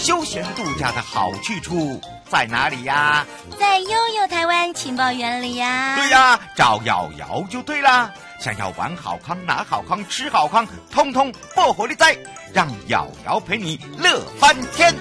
休闲度假的好去处在哪里呀？ 在悠悠台湾情报园里呀。 对呀，找瑶瑶就对啦。想要玩好康、拿好康、吃好康，通通不火力在，让瑶瑶陪你乐翻天。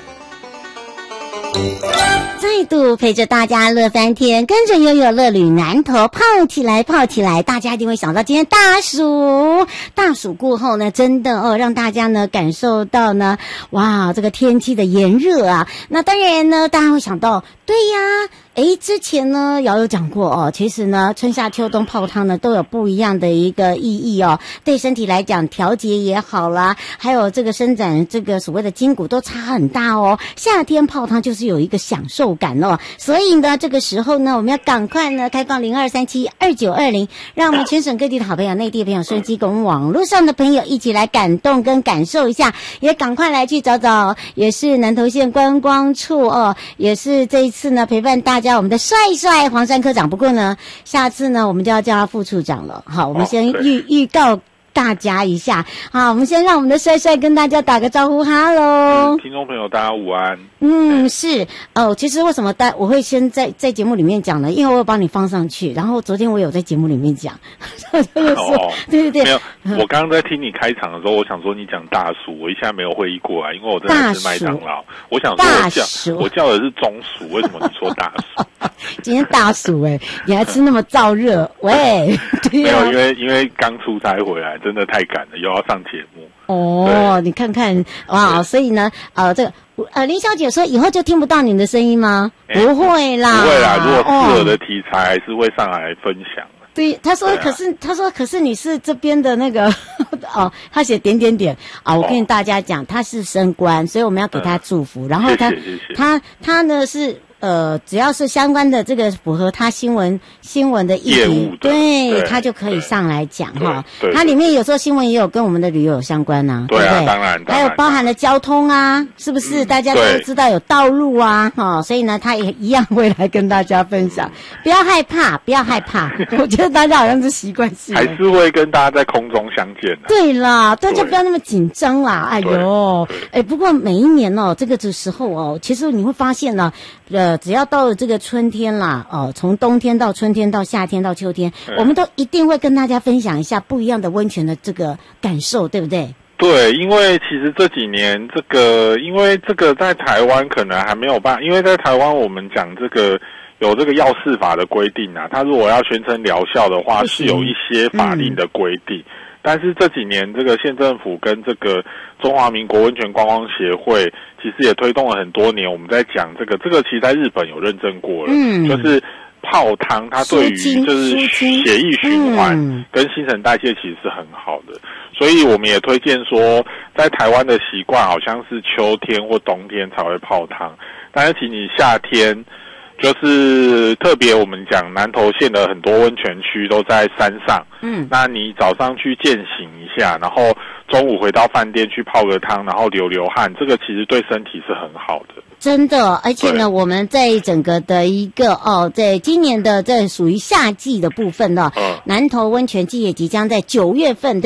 再度陪着大家乐翻天，跟着悠悠乐旅南投泡起来泡起来，大家一定会想到今天大暑过后呢，真的让大家呢感受到呢，哇，这个天气的炎热啊。那当然呢，大家会想到，对呀，之前呢瑶有讲过其实呢春夏秋冬泡汤呢都有不一样的一个意义对身体来讲调节也好啦，还有这个伸展这个所谓的筋骨都差很大夏天泡汤就是有一个享受感所以呢这个时候呢我们要赶快呢开放02372920，让我们全省各地的好朋友、内地的朋友、收音机跟我们网络上的朋友一起来感动跟感受一下，也赶快来去找找，也是南投县观光处也是这一次呢陪伴大家我们的帅黄山科长。不过呢下次呢我们就要叫他副处长了。好，我们先预告大家一下。好，我们先让我们的帅跟大家打个招呼。哈喽， 听众朋友大家午安。 是其实为什么我会先在节目里面讲呢？因为我有帮你放上去，然后昨天我有在节目里面讲。对， 没有，我刚刚在听你开场的时候，我想说你讲大暑，我一下没有会意过来，因为我真的是麦当劳，我想说我叫的是中暑，为什么你说大暑？ 今天大暑你还吃那么燥热，喂，对没有，因为刚出差回来，真的太赶了，又要上节目。 你看看哇，所以呢这个林小姐说以后就听不到你的声音吗？不会啦， 不会啦，如果适合的题材还是会上来分享。 对，他说可是你是这边的那个他写点我跟大家讲，他是升官，所以我们要给他祝福。然后谢谢他呢是只要是相关的这个符合他新闻的议题，对，他就可以上来讲他里面有时候新闻也有跟我们的旅游有相关啊，对不对？ 当然还有包含了交通啊，是不是？大家都知道有道路啊，所以呢他也一样会来跟大家分享。不要害怕我觉得大家好像是习惯性， 还是会跟大家在空中相见的。 对啦，大家不要那么紧张啦。哎呦，不过每一年这个时候其实你会发现呢只要到了这个春天啦，从冬天到春天到夏天到秋天，我们都一定会跟大家分享一下不一样的温泉的这个感受，对不对？ 对，因为其实这几年因为这个在台湾可能还没有办法，因为在台湾我们讲这个有这个药事法的规定啊，它如果要宣称疗效的话，是有一些法令的规定。但是这几年这个县政府跟这个中华民国温泉观光协会其实也推动了很多年，我们在讲这个其实在日本有认证过了，就是泡汤它对于就是血液循环跟新陈代谢其实是很好的，所以我们也推荐说在台湾的习惯好像是秋天或冬天才会泡汤，但是其实你夏天就是特别我们讲南投县的很多温泉区都在山上，那你早上去健行一下，然后中午回到饭店去泡个汤，然后流汗，这个其实对身体是很好的。 真的，而且呢，我们在整个的一个在今年的这属于夏季的部分呢，南投温泉季也即将在9月份。